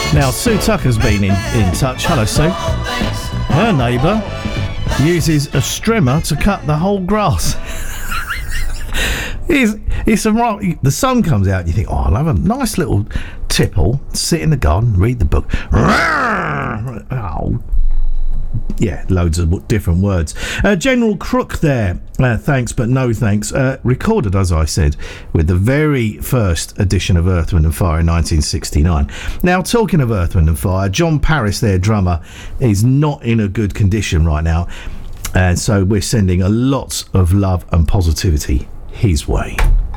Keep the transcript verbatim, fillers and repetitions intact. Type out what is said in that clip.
Now, Sue Tucker's been in, in touch. Hello, Sue. Her neighbour uses a strimmer to cut the whole grass. it's, it's a right, the sun comes out and you think, oh, I'll have a nice little tipple, sit in the garden, read the book. Oh, yeah, loads of different words. Uh, General Crook there, uh, thanks but no thanks, uh, recorded, as I said, with the very first edition of Earth, Wind and Fire in nineteen sixty-nine. Now, talking of Earth, Wind and Fire, John Paris, their drummer, is not in a good condition right now, and so we're sending a lot of love and positivity his way.